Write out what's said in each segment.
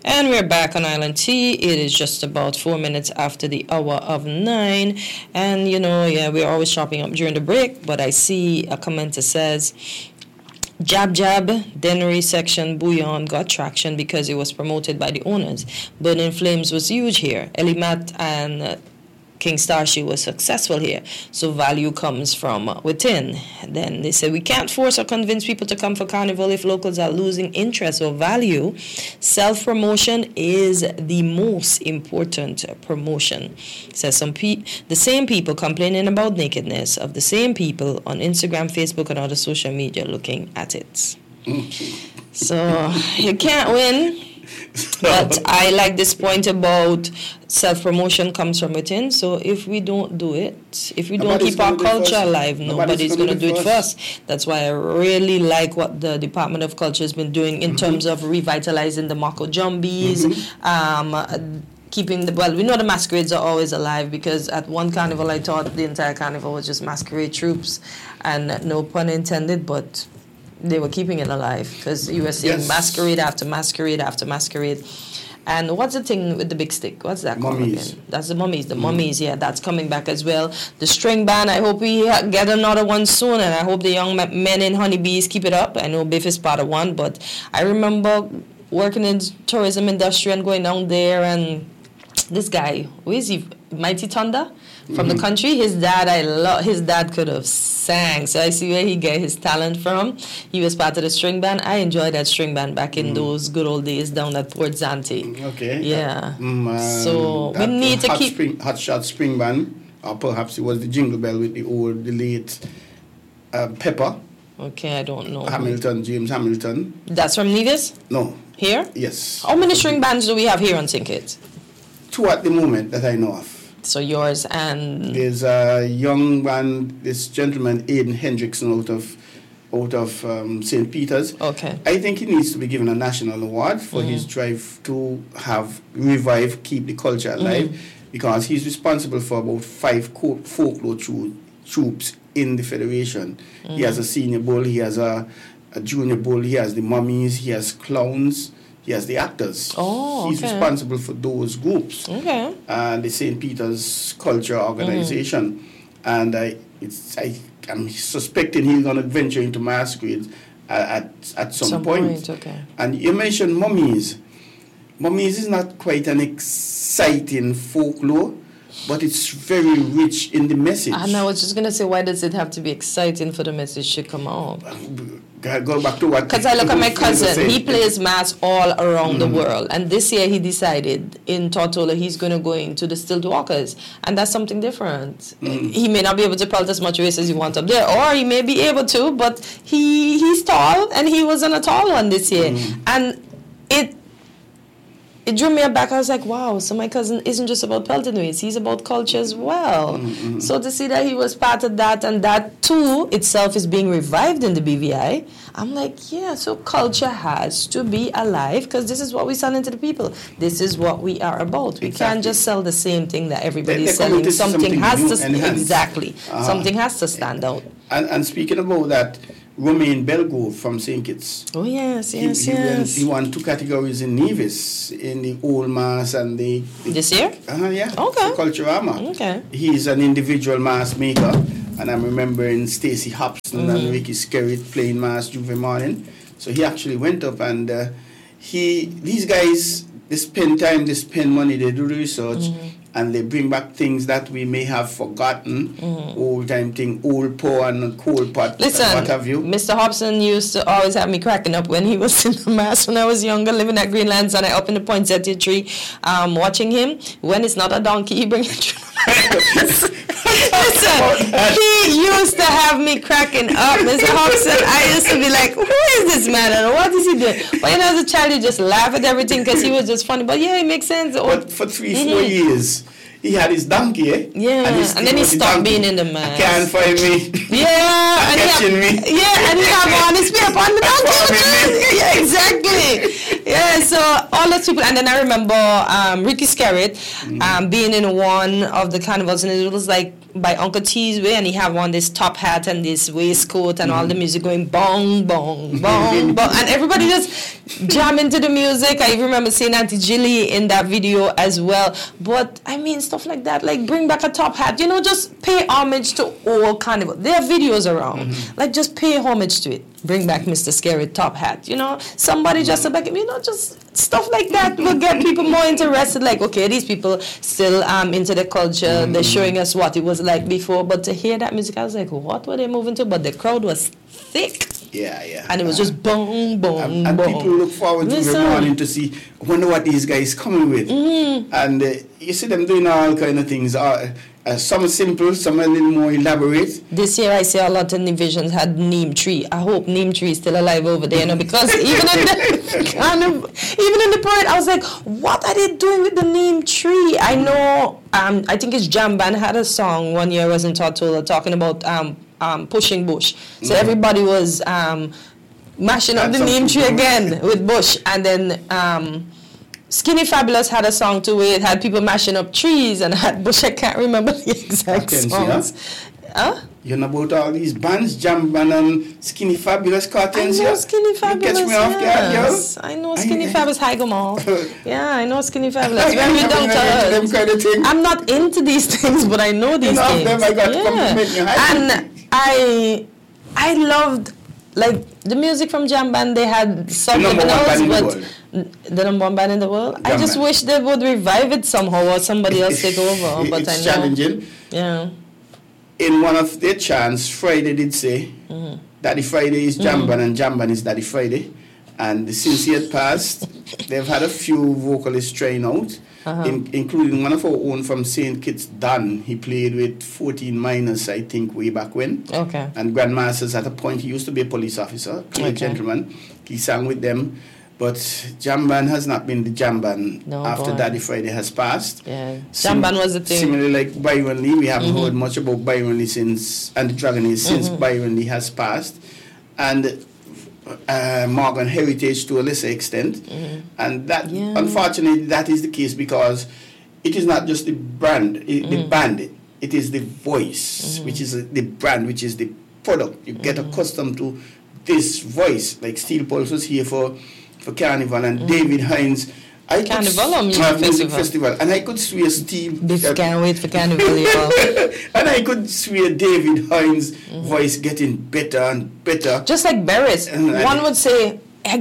And we're back on Island Tea. It is just about 4 minutes after the hour of 9. And, we're always chopping up during the break. But I see a comment that says, Jab Dennery section bouillon got traction because it was promoted by the owners. Burning Flames was huge here. Elimat and King Starshi was successful here. So value comes from within. Then they say we can't force or convince people to come for Carnival if locals are losing interest or value. Self-promotion is the most important promotion. Says the same people complaining about nakedness of the same people on Instagram, Facebook, and other social media looking at it. So you can't win. But I like this point about self-promotion comes from within. So if we don't do it, if we don't keep our culture alive, nobody's going to do it for us. That's why I really like what the Department of Culture has been doing in terms of revitalizing the Mako Jumbies, keeping we know the masquerades are always alive, because at one carnival I thought the entire carnival was just masquerade troops, and no pun intended, but they were keeping it alive because you were seeing masquerade after masquerade after masquerade. And what's the thing with the big stick? What's that called again? That's the mummies. The mummies, yeah, that's coming back as well. The string band, I hope we get another one soon, and I hope the young men in Honeybees keep it up. I know Biff is part of one, but I remember working in tourism industry and going down there, and this guy, who is he? Mighty Thunder? From the country, his dad could have sang, so I see where he get his talent from. He was part of the string band. I enjoyed that string band back in those good old days down at Port Zante. Okay. Yeah. So we need to keep Hot Shot String Band, or perhaps it was the Jingle Bell with the late Pepper. Okay, I don't know. James Hamilton. That's from Nevis? No. Here? Yes. How many string bands do we have here on St. Kitts? 2 at the moment that I know of. So yours and... There's a young man, this gentleman, Aiden Hendrickson, out of St. Peter's. Okay. I think he needs to be given a national award for his drive to keep the culture alive, because he's responsible for about 5 folklore troops in the Federation. He has a senior bull, he has a junior bull, he has the mummies, he has clowns, he has the actors. Oh, He's responsible for those groups. Okay. And the St. Peter's Culture Organization. And I'm suspecting he's going to venture into masquerades at some point. Okay. And you mentioned mummies. Mummies is not quite an exciting folklore, but it's very rich in the message. And I was just going to say, why does it have to be exciting for the message to come out? Go back to what... Because I look at my cousin, he plays mass all around the world. And this year he decided in Tortola he's going to go into the Stilt Walkers. And that's something different. He may not be able to pelt as much race as you want up there, or he may be able to, but he's tall, and he wasn't a tall one this year. And it drew me back. I was like, wow, so my cousin isn't just about pelting ways, he's about culture as well. So to see that he was part of that, and that too itself is being revived in the BVI, I'm like, yeah, so culture has to be alive, because this is what we sell into the people. This is what we are about. We can't just sell the same thing that everybody's selling. Something has to something has to stand out. And speaking about that, Romain Belgrove from St. Kitts. Oh, yes. He won 2 categories in Nevis, in the Old Mass and the... This year? Yeah. Okay. Culturama. Okay. He's an individual mass maker, and I'm remembering Stacey Hobson and Ricky Skerritt playing mass Juve morning. So he actually went up, and these guys, they spend time, they spend money, they do the research, and they bring back things that we may have forgotten, old-time thing, old pour and cold pot, listen, what have you. Mr. Hobson used to always have me cracking up when he was in the mass when I was younger, living at Greenlands, and I up in the poinsettia tree, watching him. When it's not a donkey, he brings it. Listen, he used to have me cracking up, Mr. Hobson. I used to be like, who is this man and what is he doing? But as a child, you just laugh at everything because he was just funny. But yeah, it makes sense. But for 3-4 years, he had his donkey, eh? Yeah, and then he stopped being in the mass. Can't find me. Yeah, and he have on his spear upon the donkey. Yeah, exactly. Yeah, so all all those people. And then I remember Ricky Skerritt being in one of the carnivals, and it was like by Uncle T's way, and he had on this top hat and this waistcoat and all the music going bong, bong, bong, bong. And everybody just jamming to the music. I even remember seeing Auntie Jilly in that video as well. But, I mean, stuff like that, like bring back a top hat, you know, just pay homage to all carnival. There are videos around. Like, just pay homage to it. Bring back Mr. Scary top hat, you know. Somebody just like, you know, just stuff like that will get people more interested. Like, okay, these people still into the culture. They're showing us what it was like before. But to hear that music, I was like, what were they moving to? But the crowd was thick. Yeah. And it was just boom, boom, and boom. people look forward to the morning to see, wonder what these guys coming with. And you see them doing all kind of things. Some are simple, some are a little more elaborate. This year I see a lot of Divisions had Neem Tree. I hope Neem Tree is still alive over there, you know, because even in the parade, I was like, what are they doing with the Neem Tree? I know, I think it's Jam Band had a song one year I was in Tortola talking about pushing bush. So everybody was mashing up the Neem Tree again with bush, and then Skinny Fabulous had a song too where it had people mashing up trees and had bush. I can't remember the exact songs. You know about all these bands, Jam Band and Skinny Fabulous cartons. I know Skinny Fabulous. You catch me off guard, yo? I know Skinny Fabulous. Hi, Gamal. Yeah, I know Skinny Fabulous. Very down to earth. Kind of thing. I'm not into these things, but I know these things. Them I got to compliment you. And I loved, like, the music from Jam Band. They had some subliminals, but the number one band in the world. I just wish they would revive it somehow, or somebody else take over. But it's I know. Challenging. Yeah. In one of their chants, Friday did say, Daddy Friday is Jam Band and Jam Band is Daddy Friday. And since he had passed, they've had a few vocalists trying out, including one of our own from St. Kitts, Don. He played with 14 Miners, I think, way back when. Okay. And Grandmasters, at a point, he used to be a police officer, a gentleman. He sang with them. But Jam Band has not been the Jam Band after Daddy Friday has passed. Yeah, Jam Band was the thing. Similarly, like Byron Lee, we haven't heard much about Byron Lee since, and the Dragon Age since Byron Lee has passed. And Morgan Heritage to a lesser extent. And that, unfortunately, that is the case because it is not just the brand, the band, it is the voice, which is the brand, which is the product. You get accustomed to this voice. Like Steel Pulse was here for Carnival, and David Hines. Carnival or music festival? And I could swear Steve. Can't wait for Carnival, y'all. And I could swear David Hines' voice getting better and better. Just like Barris. One would say,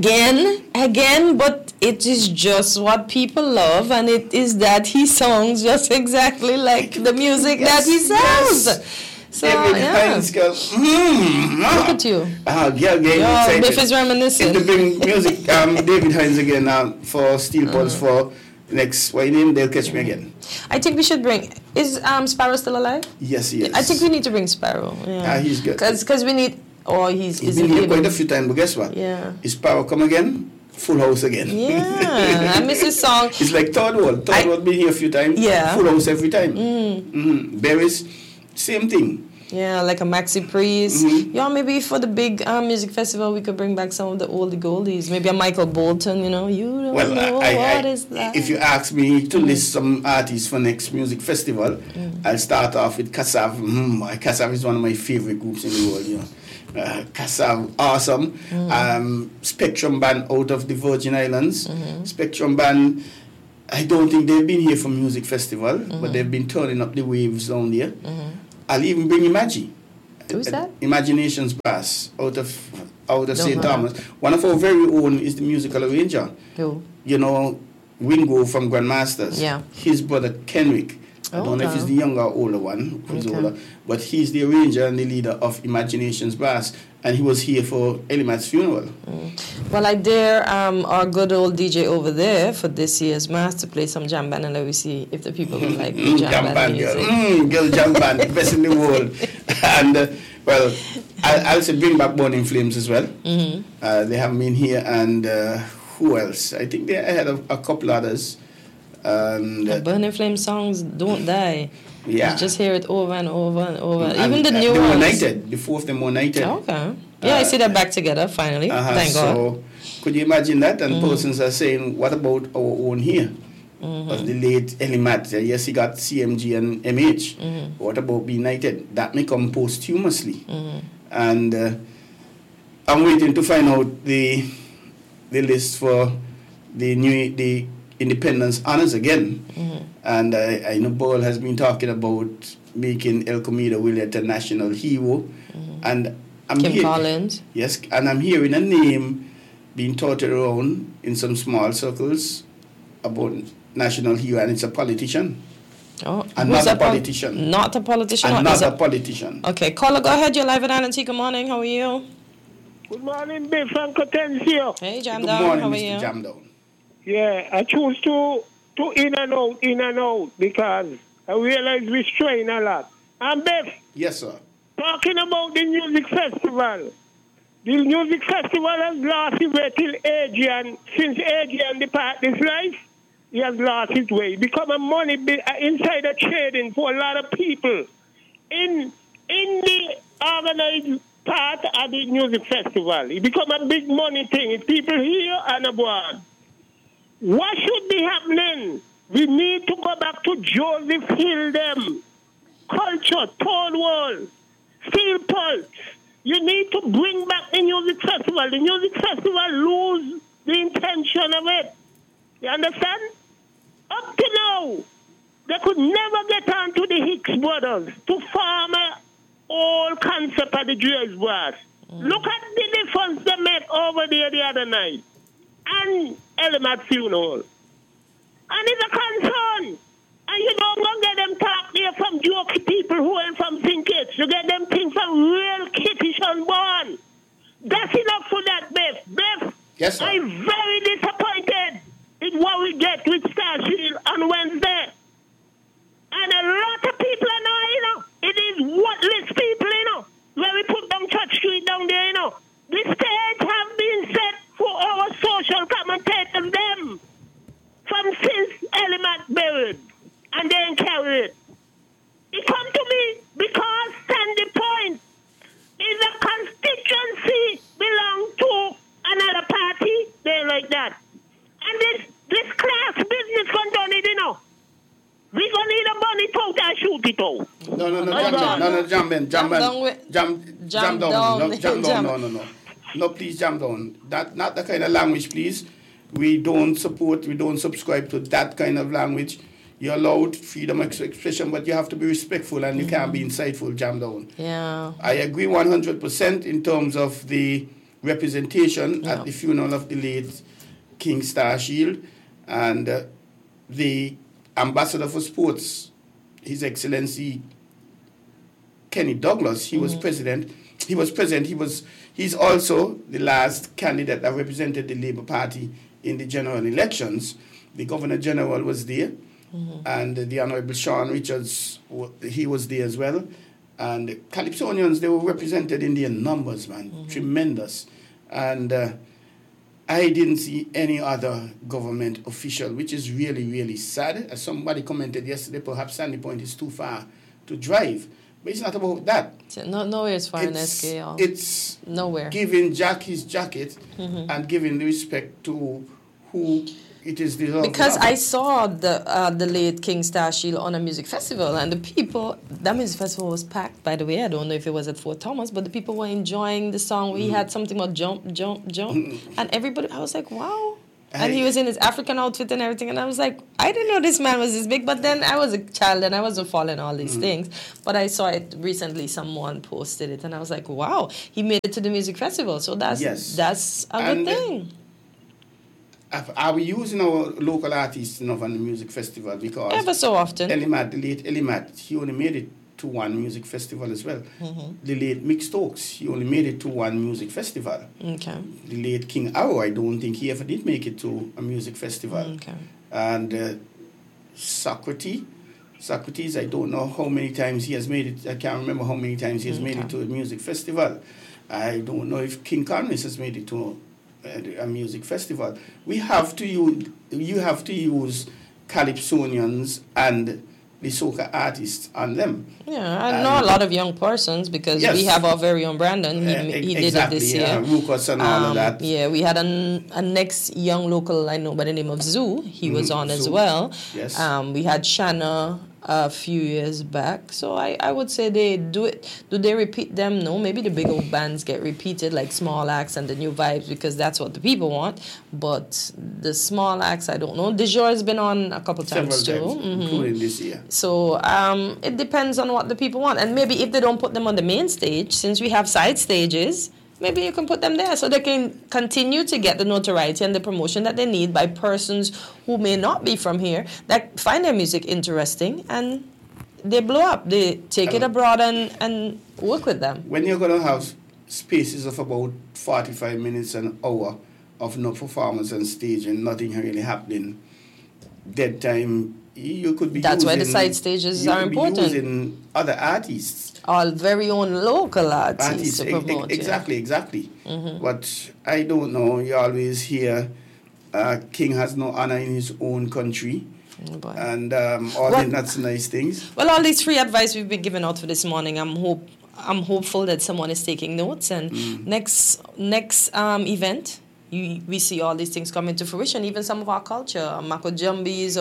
again, but it is just what people love, and it is that he sounds just exactly like the music that he sounds. Yes. So, David Hines goes, Look at you. Biff is reminiscing. If they bring music, David Hines again for Steel Pulse for next they'll catch me again. I think we should bring. Is Sparrow still alive? Yes, he is. I think we need to bring Sparrow. Yeah, he's good. Because we need. Or he's been here quite a few times, but guess what? Yeah. Is Sparrow come again? Full house again. Yeah, I miss his song. It's like Todd Wall. Todd Wall been here a few times. Yeah. Full house every time. Barris, same thing. Yeah, like a Maxi Priest. Yeah, maybe for the big music festival, we could bring back some of the oldie goldies. Maybe a Michael Bolton, you know. You don't know what is that. If you ask me to list some artists for next music festival, I'll start off with Kassav. Kassav is one of my favorite groups in the world, you know. Kassav, awesome. Spectrum Band out of the Virgin Islands. Spectrum Band, I don't think they've been here for music festival, but they've been turning up the waves down there. I'll even bring Imagi. Who's that? Imaginations Brass out of St. Thomas. One of our very own is the musical arranger. Who? You know, Wingo from Grandmasters. Yeah. His brother Kenrick. I don't know if he's the younger or older one, who's older, but he's the arranger and the leader of Imaginations Brass, and he was here for Elimat's funeral. Well, I dare our good old DJ over there for this year's mass to play some jam band, and let me see if the people would like the jam band music. Girl jam band, the best in the world. And, well, I'll say bring back Burning Flames as well. They haven't been here, and who else? I think they're ahead of a couple others. The Burning Flame songs don't die. Yeah. You just hear it over and over and over. And even the new they ones. were knighted. The four of them were knighted. Okay. Yeah, I see them back together finally. Thank God. So, could you imagine that? And persons are saying, what about our own here? Of the late Elimat. Yes, he got CMG and MH. What about Be United? That may come posthumously. And I'm waiting to find out the list for the Independence Honors again. And I know Paul has been talking about making El Comida Willett a national hero. And I'm Kim Collins. Yes, and I'm hearing a name being touted around in some small circles about national hero, and it's a politician. Oh, another politician. Not a politician? Another politician. Okay, caller, go ahead. You're live at INT. Good morning. How are you? Good morning, Bill Frank Cotencio. Hey, Jam Good Down. morning, How are Mr. you? Jam Down. Yeah, I choose to in and out because I realize we're straying a lot. And Biff, Yes, sir. talking about the music festival. The music festival has lost its way till Adrian. Since Adrian departed this life, he has lost his way. He become a money insider trading for a lot of people in the organized part of the music festival. It become a big money thing. It's people here and abroad. What should be happening? We need to go back to Joseph Hill them. Culture, Stonewall, Steel Pulse. You need to bring back the music festival. The music festival lose the intention of it. You understand? Up to now, they could never get on to the Hicks brothers to form a whole concept of the Dre's Brass. Look at the difference they made over there the other night. And Elimat funeral. And it's a concern. And you don't go get them talk there from jokey people who ain't from Sinkits. You get them things from real Kittish and born. That's enough for that, Biff. Biff, Yes, sir. I'm very disappointed in what we get with Starshield on Wednesday. And a lot of people are now, it is worthless people, where we put down Church Street down there, The stage have been set for our social commentators, them, from since Elimat buried, and they ain't carry it. It come to me because Sandy Point is a constituency belong to another party, they like that. And this class business gone done it, We gonna need a bunny out and shoot it out. Jam down. No, please jam down. That not the kind of language, please. We don't subscribe to that kind of language. You're allowed freedom of expression, but you have to be respectful and you can't be insightful, jam down. Yeah. I agree 100% in terms of the representation at the funeral of the late King Starshield and the Ambassador for Sports, His Excellency Kenny Douglas. He was president. He was present. He's also the last candidate that represented the Labour Party in the general elections. The Governor General was there, and the Honourable Sean Richards, he was there as well. And the Calypsonians, they were represented in their numbers, man, tremendous. And I didn't see any other government official, which is really, really sad. As somebody commented yesterday, perhaps Sandy Point is too far to drive. But it's not about that. Nowhere is far in SKL. It's nowhere. Giving Jack his jacket and giving the respect to who it is deserved. Because I saw the late King Starshield on a music festival, and the people, that music festival was packed, by the way. I don't know if it was at Fort Thomas, but the people were enjoying the song. We had something about jump, jump, jump. And everybody, I was like, wow. And he was in his African outfit and everything. And I was like, I didn't know this man was this big. But then I was a child and I wasn't following all these things. But I saw it recently. Someone posted it. And I was like, wow, he made it to the music festival. So that's a good thing. Are we using our local artists enough on the music festival? Because ever so often. Elimat, the late Elimat, he only made it to one music festival as well. The late Mick Stokes, he only made it to one music festival. Okay. The late King Arrow, I don't think he ever did make it to a music festival. Okay. And Socrates, I don't know how many times he has made it. I can't remember how many times he has made it to a music festival. I don't know if King Conwys has made it to a music festival. You have to use Calypsonians and the soca artists on them. Yeah, I know a lot of young persons because we have our very own Brandon. He did it this year. Ruckus and all of that. Yeah, we had a next young local I know by the name of Zoo. He was on as well. Yes. We had Shanna a few years back. So I would say they do it. Do they repeat them? No. Maybe the big old bands get repeated like Small Acts and the New Vibes because that's what the people want. But the small acts, I don't know. De Jure has been on a couple times too. Including this year. So it depends on what the people want. And maybe if they don't put them on the main stage, since we have side stages, maybe you can put them there so they can continue to get the notoriety and the promotion that they need by persons who may not be from here that find their music interesting and they blow up. They take it abroad and work with them. When you're going to have spaces of about 45 minutes, an hour of no performance on stage and nothing really happening, dead time, you could be That's why the side stages are important. Using other artists. Our very own local artists to promote. Exactly. But I don't know. You always hear King has no honor in his own country. And that's nice things. Well, all these free advice we've been giving out for this morning, I'm hopeful that someone is taking notes. And next event, we see all these things coming to fruition, even some of our culture, Mako Jumbies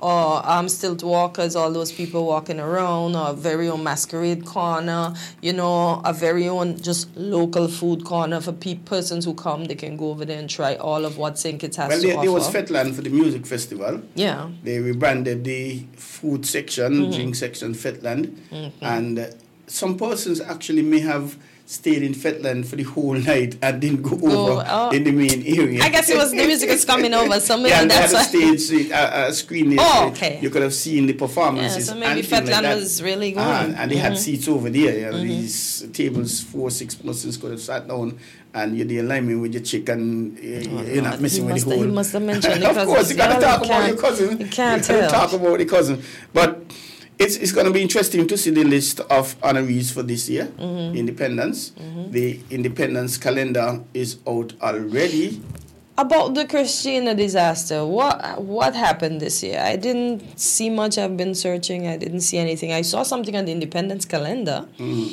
or Stilt Walkers, all those people walking around, our very own masquerade corner, a very own just local food corner for persons who come. They can go over there and try all of what St. Kitts has to offer. There was Fetland for the music festival. Yeah. They rebranded the food section, drink section, Fetland. And some persons actually may have stayed in Fetland for the whole night and didn't go over in the main area. I guess the music is coming over, so maybe that's why. They had a stage, screen there, so okay. You could have seen the performances. Yeah, so maybe Fetland was really good. And they had seats over there. These tables, 4-6 persons could have sat down and you're the alignment with your chicken. You're not messing with the whole. He must have mentioned the cousin. Of course, you got to talk about your cousin. You can't tell. Talk about the cousin. But it's going to be interesting to see the list of honorees for this year, Independence. The Independence calendar is out already. About the Christina disaster, what happened this year? I didn't see much. I've been searching. I didn't see anything. I saw something on the Independence calendar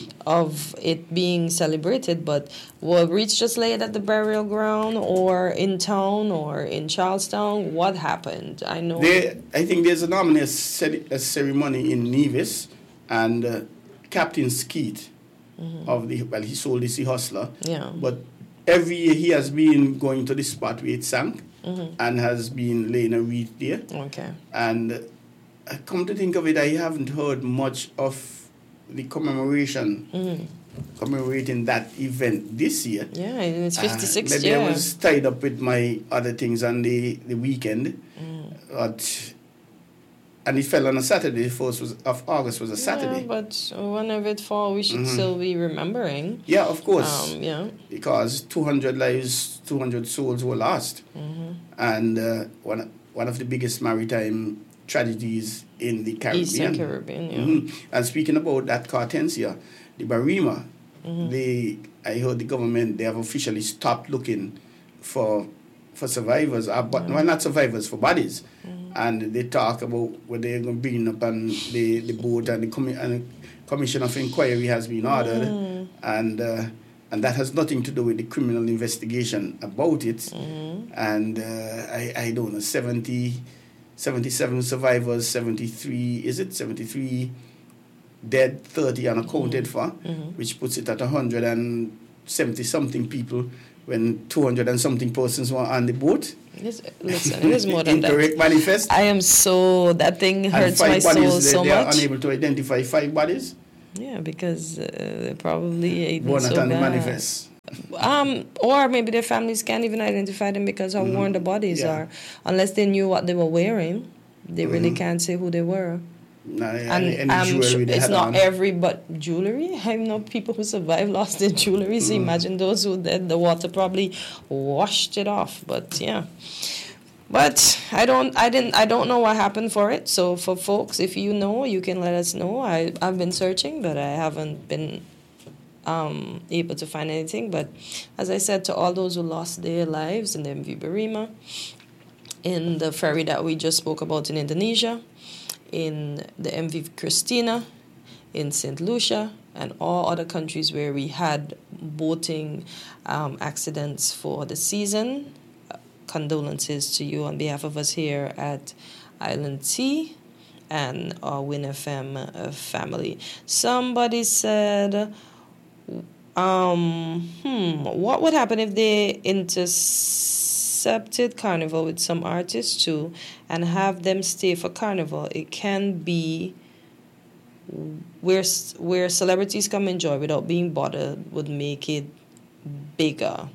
of it being celebrated, but were wreaths just laid at the burial ground or in town or in Charlestown? What happened? I know. I think there's a nominee ceremony in Nevis, and Captain Skeet he sold the Sea Hustler. Yeah. But every year he has been going to the spot where it sank and has been laying a wreath there. Okay. And come to think of it, I haven't heard much of the commemoration commemorating that event this year. Yeah, it's 56th maybe year. I was tied up with my other things on the weekend. And it fell on a Saturday. 1st of August was a Saturday. Yeah, but whenever it falls, we should still be remembering. Yeah, of course. Yeah. Because 200 lives, 200 souls were lost. And one of the biggest maritime tragedies in the Caribbean. Eastern Caribbean, yeah. And speaking about that Cartencia, the Barima, I heard the government, they have officially stopped looking for survivors, but not survivors, for bodies. And they talk about what they're going to bring up on the boat, and the commission of inquiry has been ordered, and that has nothing to do with the criminal investigation about it. And I don't know, 77 survivors, 73 dead, 30 unaccounted for, which puts it at 170 something people when 200 and something persons were on the boat. Listen, it is more than that. Incorrect manifest. That thing hurts my soul so much. They are unable to identify 5 bodies. Yeah, because they probably ate One so on the bad. manifest. Or maybe their families can't even identify them because how worn the bodies are. Unless they knew what they were wearing, they really can't say who they were. And it's not every but jewelry. I know people who survived lost their jewelry. So imagine those who did. The water probably washed it off. But yeah, but I don't know what happened for it. So for folks, if you know, you can let us know. I've been searching, but I haven't been able to find anything. But as I said, to all those who lost their lives in the MV Barima, in the ferry that we just spoke about in Indonesia, in the MV Christina, in St. Lucia, and all other countries where we had boating accidents for the season. Condolences to you on behalf of us here at Island T and our Win FM family. Somebody said, what would happen if they intercepted Carnival with some artists too and have them stay for Carnival? It can be where celebrities come enjoy without being bothered would make it bigger.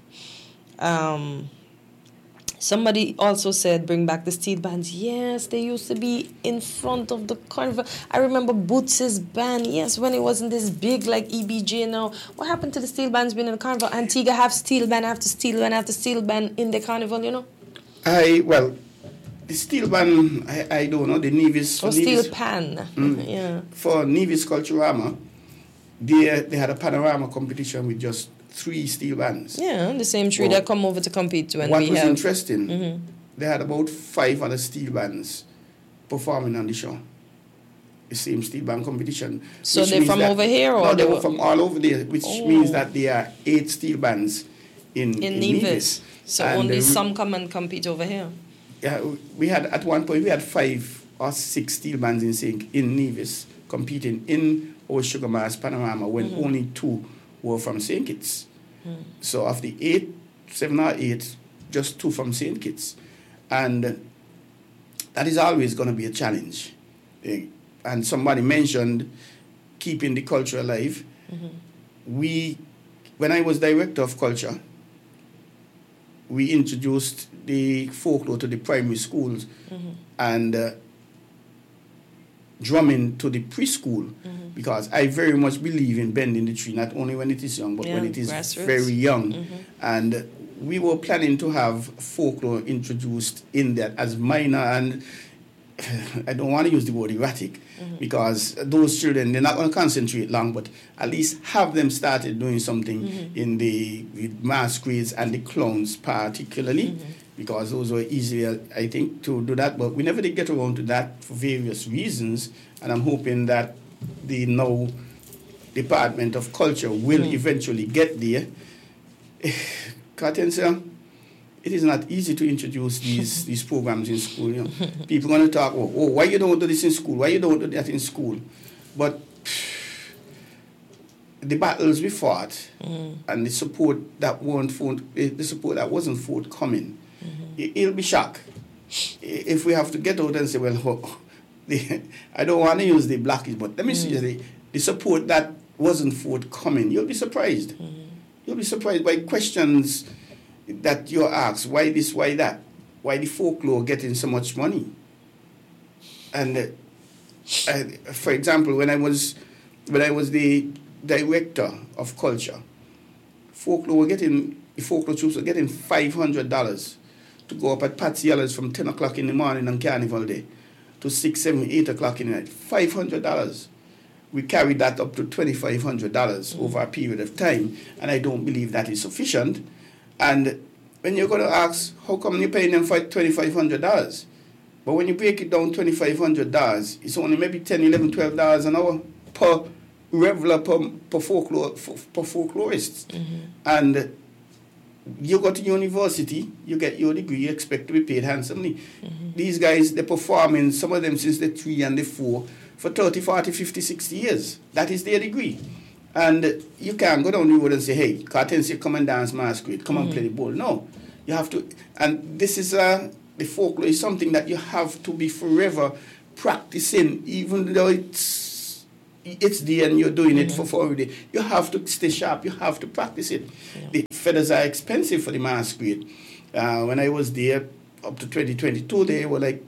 Somebody also said, bring back the steel bands. Yes, they used to be in front of the Carnival. I remember Boots' band, yes, when it wasn't this big like EBJ now. What happened to the steel bands being in the Carnival? Antigua have steel band after steel band after steel band in the Carnival, you know? The steel band, I don't know, the Nevis... Or steel pan, yeah. For Nevis Culturama, they had a panorama competition with just 3 steel bands. Yeah, the same 3 that come over to compete when what was interesting, they had about 5 other steel bands performing on the show. The same steel band competition. So they're from over here? Or no, they were from all over there, which means that there are 8 steel bands in Nevis. So and only some come and compete over here? Yeah, we had, at one point, we had 5 or 6 steel bands in Nevis competing in our Sugar Mass Panorama when only 2 were from St. Kitts. So of the 7 or 8, just 2 from St. Kitts. And that is always going to be a challenge. And somebody mentioned keeping the culture alive. When I was director of culture, we introduced the folklore to the primary schools and drumming to the preschool, because I very much believe in bending the tree, not only when it is young, but when it is very young. And we were planning to have folklore introduced in that as minor, and I don't want to use the word erratic, because those children, they're not going to concentrate long, but at least have them started doing something in the masquerades and the clowns particularly, because those were easier, I think, to do that. But we never did get around to that for various reasons, and I'm hoping that the now Department of Culture will eventually get there. Cartensia, it is not easy to introduce these programs in school. You know, people are going to talk, why you don't do this in school? Why you don't do that in school? But the battles we fought and the support that wasn't forthcoming, it'll be shock if we have to get out and say, well, I don't want to use the blackies, but let me see the support that wasn't forthcoming. You'll be surprised. You'll be surprised by questions that you're asked. Why this, why that? Why the folklore getting so much money? And for example, when I was the director of culture, the folklore troops were getting $500 to go up at Patsy Yeller's from 10 o'clock in the morning on Carnival Day to 6, 7, 8 o'clock in the night. $500. We carried that up to $2,500 over a period of time, and I don't believe that is sufficient. And when you're going to ask, how come you're paying them for $2,500? But when you break it down, $2,500, it's only maybe $10, $11, $12 an hour per reveler, per folklorist. And you go to university, you get your degree, you expect to be paid handsomely. These guys, they're performing, some of them since they're 3 and they're 4, for 30, 40, 50, 60 years. That is their degree. And you can't go down the road and say, hey, Cartensia, come and dance masquerade, come and play the ball. No, you have to, and this is, the folklore is something that you have to be forever practicing, even though it's there and you're doing it for every day. You have to stay sharp, you have to practice it. The feathers are expensive for the masquerade. When I was there, up to 2022, they were like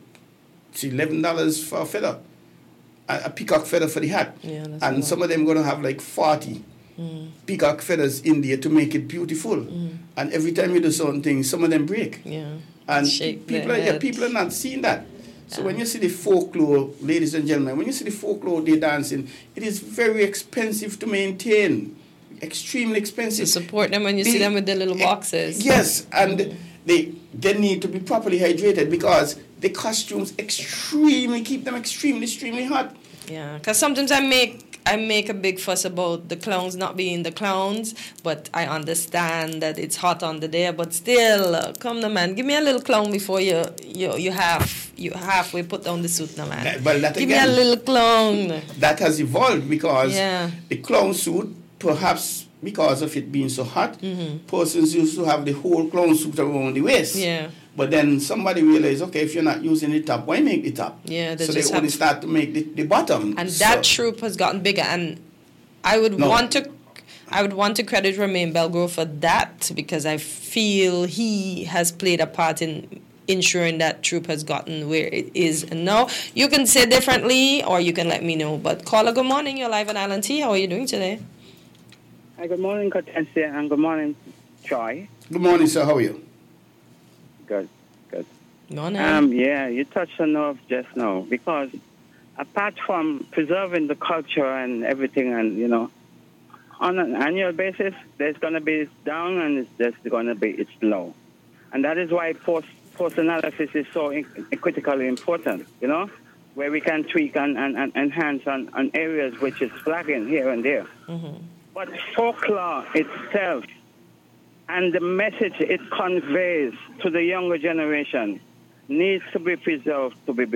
$11 for a feather. A peacock feather for the hat. And some of them going to have like 40 peacock feathers in there to make it beautiful. And every time you do something, some of them break. And people are not seeing that. So when you see the folklore, ladies and gentlemen, when you see the folklore they're dancing, it is very expensive to maintain. Extremely expensive. To support them when you see them with their little boxes. Yes, and they need to be properly hydrated because the costumes keep them extremely hot. Yeah, because sometimes I make a big fuss about the clowns not being the clowns, but I understand that it's hot on the day. But still, come on, man, give me a little clown before you halfway put down the suit, now, man. Give me a little clown. That has evolved because the clown suit, perhaps because of it being so hot, persons used to have the whole clown suit around the waist. Yeah. But then somebody realized, okay, if you're not using the top, why make the top? Yeah, so they only start to make the bottom. And that troop has gotten bigger. And I would want to credit Romain Belgrove for that because I feel he has played a part in ensuring that troop has gotten where it is now. You can say differently or you can let me know. But caller, good morning. You're live on Island T. How are you doing today? Hi, good morning, Hortensia, and good morning, Joy. Good morning, sir. How are you? Good. Morning. Yeah, you touched on nerve just now because apart from preserving the culture and everything, and on an annual basis, there's going to be down and there's going to be low, and that is why post analysis is so critically important. Where we can tweak and enhance on areas which is flagging here and there. Mm-hmm. But folklore itself and the message it conveys to the younger generation needs to be preserved.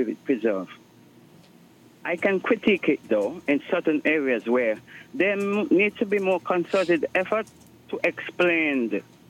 I can critique it, though, in certain areas where there needs to be more concerted effort to explain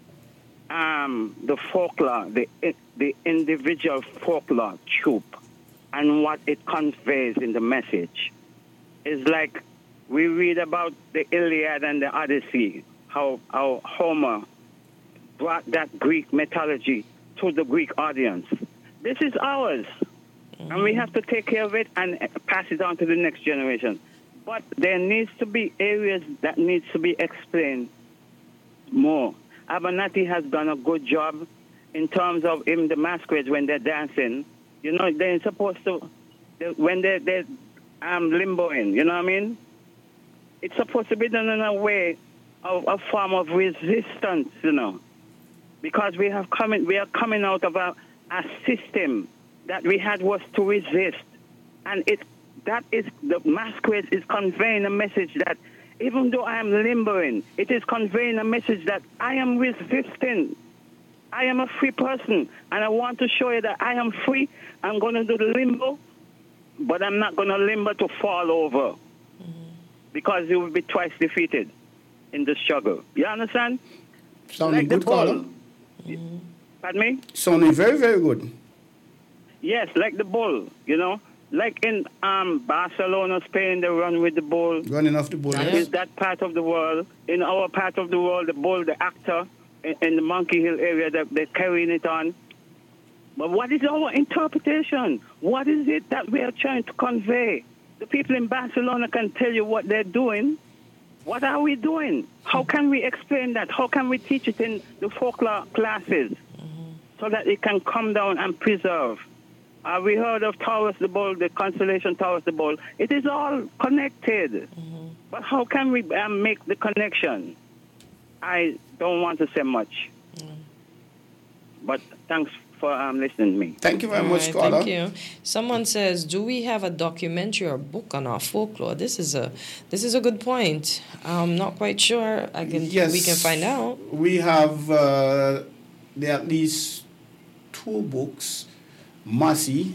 the folklore, the individual folklore troupe, and what it conveys in the message. It's like we read about the Iliad and the Odyssey, how Homer brought that Greek mythology to the Greek audience. This is ours, and we have to take care of it and pass it on to the next generation. But there needs to be areas that needs to be explained more. Abernathy has done a good job in terms of even the masquerades when they're dancing. They're supposed to, when they're limboing, you know what I mean? It's supposed to be done in a way of a form of resistance, because we are coming out of a system that we had was to resist, and the masquerade is conveying a message that even though I am limbering, it is conveying a message that I am resisting. I am a free person, and I want to show you that I am free. I'm going to do the limbo, but I'm not going to limbo to fall over, because you will be twice defeated in the struggle. You understand? Sounding like good, caller. Pardon me? Sounding very, very good. Yes, like the bull, Like in Barcelona, Spain, they run with the bull. Running off the bull, That is that part of the world. In our part of the world, the bull, the actor, in the Monkey Hill area, they're carrying it on. But what is our interpretation? What is it that we are trying to convey? The people in Barcelona can tell you what they're doing. What are we doing? How can we explain that? How can we teach it in the folklore classes so that it can come down and preserve? We heard of Taurus the Bull, the constellation Taurus the Bull. It is all connected. But how can we make the connection? I don't want to say much. But thanks for listening to me. Thank you very much, caller. Thank you. Someone says, do we have a documentary or book on our folklore? This is a good point. I'm not quite sure. We can find out. We have there are at least 2 books. Massey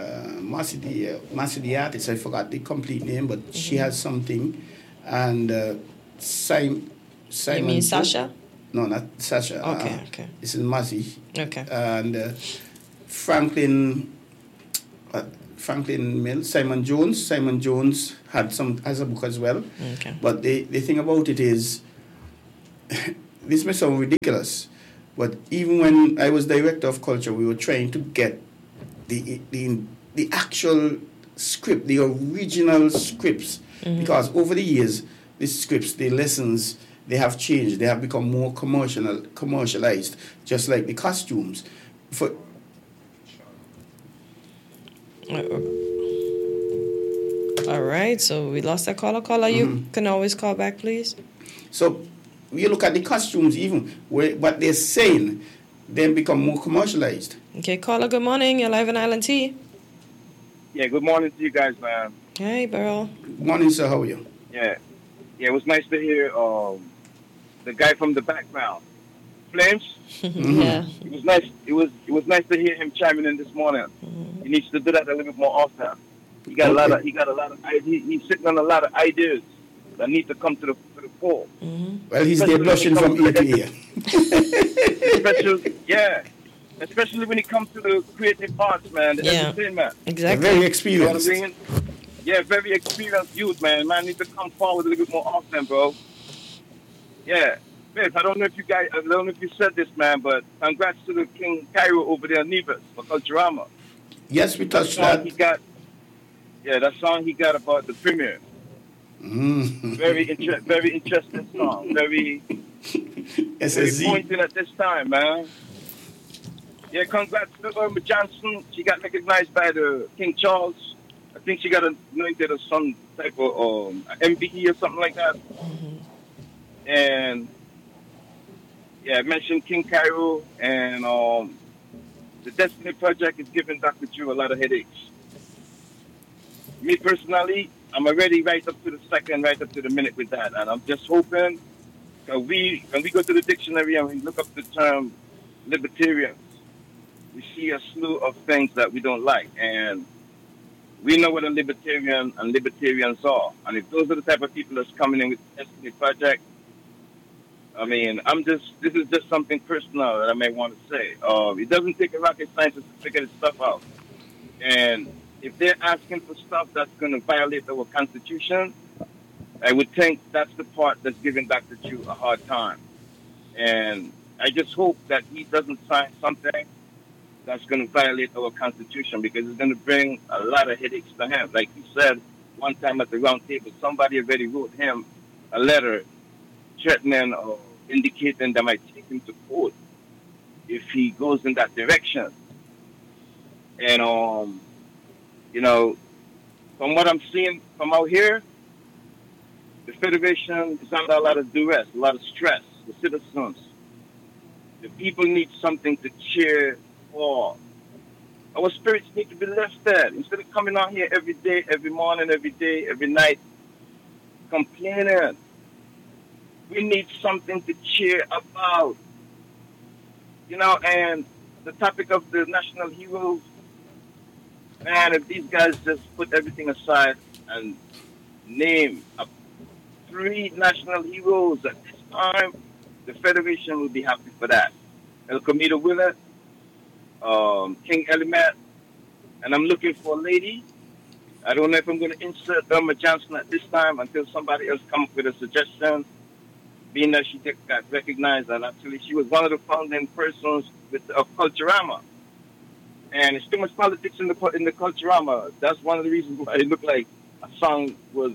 the artist, I forgot the complete name, but she has something. And Simon. You mean Sasha? No, not Sasha. Okay. This is Massey. Okay. And Franklin Mills, Simon Jones. Simon Jones has a book as well. Okay. But the thing about it is, this may sound ridiculous, but even when I was director of culture, we were trying to get the actual script, the original scripts, because over the years, the scripts, the lessons, they have changed. They have become more commercialized, just like the costumes. All right, so we lost that caller. Caller, you can always call back, please. So you look at the costumes, even what they're saying. then become more commercialized. Okay, caller, good morning. You're live on Island T. Yeah, good morning to you guys, man. Hey, Burl. Good morning, sir. How are you? Yeah, it was nice to hear the guy from the background, Flames. Yeah. It was nice. It was nice to hear him chiming in this morning. He needs to do that a little bit more often. He got a lot of he's sitting on a lot of ideas that need to come to the fore. Well, he's there blushing from ear to ear. Especially when it comes to the creative arts, man. The entertainment. Exactly. Very experienced. You know what I mean? Yeah, very experienced youth, man. Man need to come forward a little bit more often, bro. Yeah. Biff, I don't know if you said this, man, but congrats to the King Cairo over there in Nevis for Culturama. Yes, we touched that. That song he got about the premiere. Very interesting song. Very pointing at this time, man. Yeah, congrats to Irma Johnson. She got recognized by the King Charles. I think she got anointed as some type of MBE or something like that. And yeah, I mentioned King Cairo, and the Destiny Project is giving Dr. Drew a lot of headaches. Me personally, I'm already right up to the second, right up to the minute with that, and I'm just hoping when we go to the dictionary and we look up the term libertarians, we see a slew of things that we don't like, and we know what a libertarian and libertarians are. And if those are the type of people that's coming in with the Destiny Project, I mean, this is just something personal that I may want to say. It doesn't take a rocket scientist to figure this stuff out. And if they're asking for stuff that's going to violate our Constitution, I would think that's the part that's giving Dr. Chu a hard time. And I just hope that he doesn't sign something that's going to violate our Constitution, because it's going to bring a lot of headaches to him. Like he said one time at the round table, somebody already wrote him a letter threatening or indicating that might take him to court if he goes in that direction. And, from what I'm seeing from out here, the Federation is under a lot of duress, a lot of stress. The citizens, the people need something to cheer for. Our spirits need to be lifted. Instead of coming out here every day, every morning, every day, every night, complaining, we need something to cheer about. And the topic of the national heroes, man, if these guys just put everything aside and name 3 national heroes at this time, the Federation will be happy for that. El Comito Willett, King Elimat, and I'm looking for a lady. I don't know if I'm going to insert Irma Johnson at this time until somebody else comes up with a suggestion, being that she got recognized, and actually she was one of the founding persons of Culturama. And it's too much politics in the Culturama. That's one of the reasons why it looked like a song was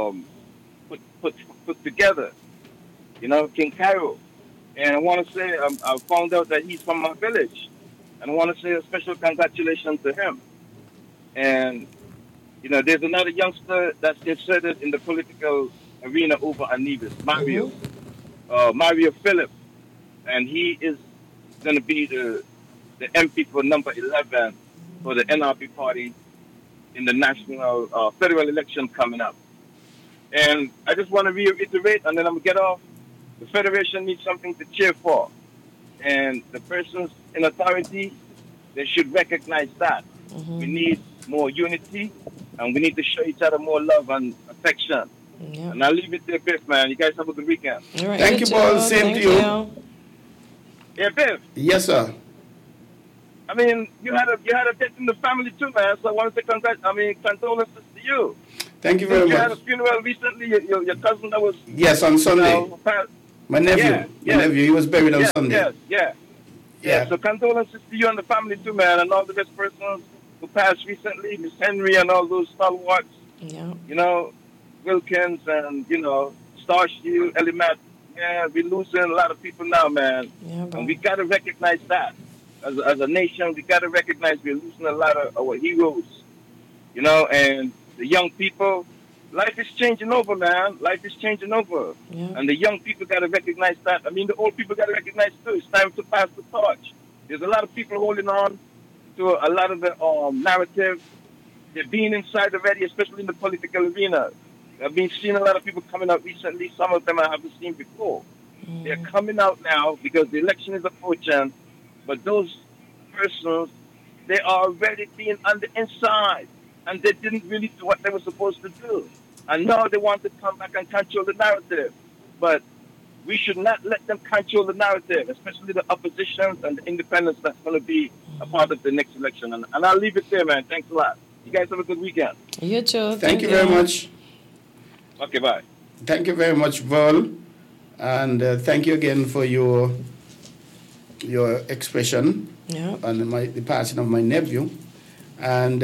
put together. King Cairo. And I want to say, I found out that he's from my village. And I want to say a special congratulations to him. And, there's another youngster that's inserted in the political arena over at Nevis, Mario. Mario Phillip. And he is going to be the MP for number 11 for the NRP party in the national federal election coming up. And I just want to reiterate, and then I'm going to get off. The Federation needs something to cheer for. And the persons in authority, they should recognize that. We need more unity, and we need to show each other more love and affection. Yeah. And I'll leave it there, Biff, man. You guys have a good weekend. All right, Thank you, Paul. Same to you. Yeah, Biff. Yes, sir. I mean, you had a death in the family too, man. So I want to say condolences to you. Thank you very much. You had a funeral recently. Your cousin that was. Yes, on Sunday. My nephew. My nephew. He was buried on Sunday. Yeah. So condolences to you and the family too, man, and all the best persons who passed recently, Miss Henry and all those stalwarts. Yeah. Wilkins and Starshield, Elimat. Yeah, we're losing a lot of people now, man. Yeah, and we got to recognize that. As a nation, we got to recognize we're losing a lot of our heroes, and the young people, life is changing over, man. Life is changing over. Yeah. And the young people got to recognize that. I mean, the old people got to recognize too. It's time to pass the torch. There's a lot of people holding on to a lot of the narrative. They're being inside already, especially in the political arena. I've been seeing a lot of people coming out recently. Some of them I haven't seen before. They're coming out now because the election is approaching. But those persons, they are already being on the inside. And they didn't really do what they were supposed to do. And now they want to come back and control the narrative. But we should not let them control the narrative, especially the oppositions and the independents that's going to be a part of the next election. And I'll leave it there, man. Thanks a lot. You guys have a good weekend. You too. Thank you very much. Okay, bye. Thank you very much, Val. And thank you again for your expression on the passing of my nephew. And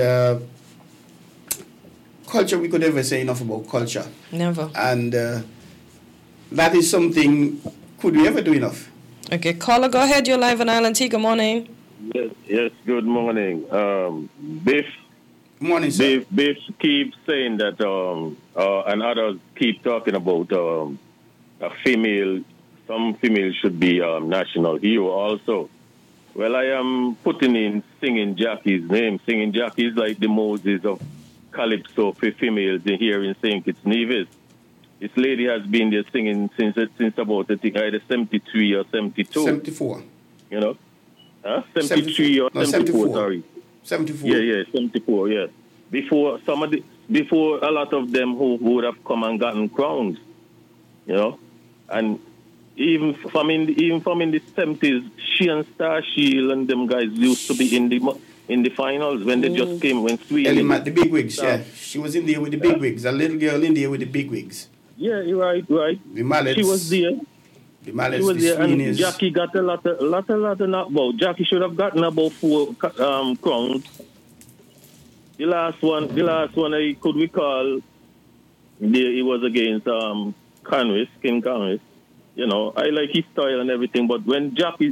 culture, we could never say enough about culture. Never. And that is something, could we ever do enough? Okay, caller, go ahead. You're live on Island T. Good morning. Yes, good morning. Biff. Morning, sir. Biff keeps saying that, and others keep talking about a female, some female should be national hero also. Well, I am putting in Singing Jackie's name. Singing Jackie is like the Moses of Calypso for females here in St. Kitts Nevis. This lady has been there singing since about, I think, either 73 or 72. 74. You know? 73 or 74, sorry. 74. Yeah, 74, yeah. Before a lot of them who would have come and gotten crowns, you know? And even from in the 70s, she and Star Shield and them guys used to be in the finals when they just came, when Sweden. The big wigs, yeah. She was in there with the big wigs. A little girl in there with the big wigs. Yeah, you're right. The mallets. She was there. The mallets, she was the there, Sweeneys. and Jackie got a lot of knockball. Jackie should have gotten about 4 crowns. The last one I could recall, it was against King Conway. You know, I like his style and everything, but when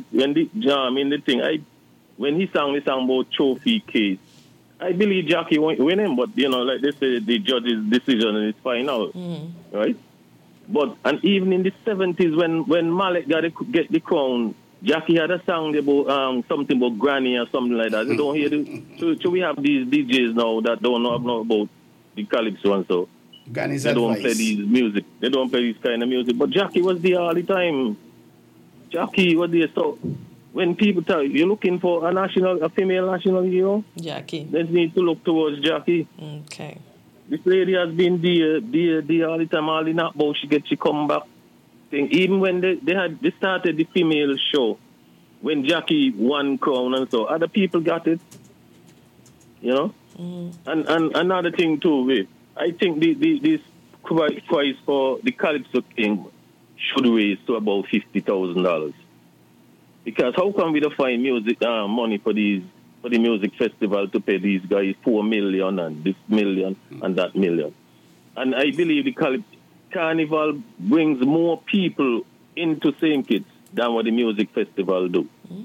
when he sang the song about trophy case, I believe Jackie won't win him, but you know, like they say, the judge's decision is final, right? But and even in the 70s, when Malik get the crown, Jackie had a song about something about Granny or something like that. You don't hear so we have these DJs now that don't know about the Calypso and so. Granny's they don't advice. play these music. They don't play this kind of music. But Jackie was there all the time. Jackie was there. So when people tell you, you're looking for a female national hero, Jackie. Let's need to look towards Jackie. Okay. This lady has been there all the time, all the knockball she come back. Even when they started the female show, when Jackie won crown and so, other people got it. You know? And another thing too, I think this price for the Calypso King should raise to about $50,000. Because how come we don't find music money for the music festival to pay these guys $4 million and this million and that million? And I believe the Carnival brings more people into St. Kitts than what the music festival do.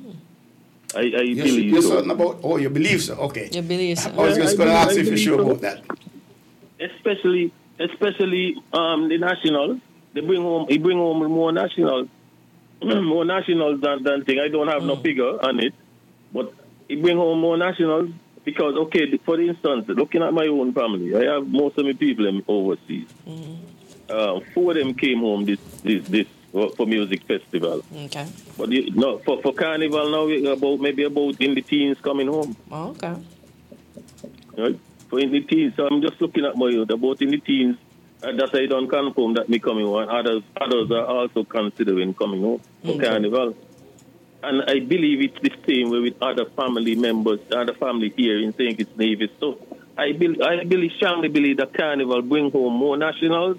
I believe you're so. certain about, you believe so? Okay. You believe so. I was just going to ask if you're sure about that. Especially the nationals. He bring home more nationals. More nationals than thing. I don't have no figure on it. But he bring home more nationals because, okay, for instance, looking at my own family, I have most of my people overseas. 4 of them came home this for music festival. Okay. But for Carnival now, maybe about in the teens coming home. Oh, okay. Right? For in the teens, so I'm just looking at my youth, about in the teens, that I don't confirm that me coming home. Others are also considering coming home for Carnival. And I believe it's the same way with other family members, other family here in St. Kitts Nevis. So I strongly believe that Carnival bring home more nationals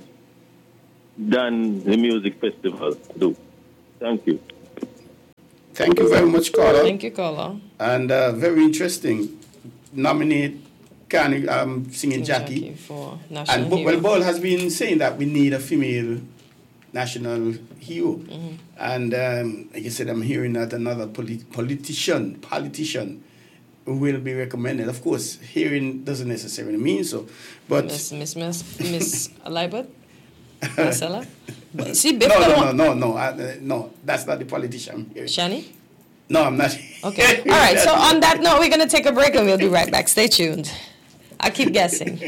than the music festival do. Thank you. Thank you very much, caller. Thank you, caller. And very interesting. Nominate Singing Jackie. For national and hero. Ball has been saying that we need a female national hero. And like I said, I'm hearing that another politician will be recommended. Of course, hearing doesn't necessarily mean so, but Miss Libert, Marcella. See, no, that's not the politician here. Shani? No, I'm not. Okay. All right. So on that note, we're gonna take a break and we'll be right back. Stay tuned. I keep guessing.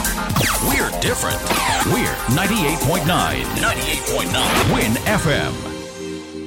We're different. We're 98.9. 98.9. Win FM.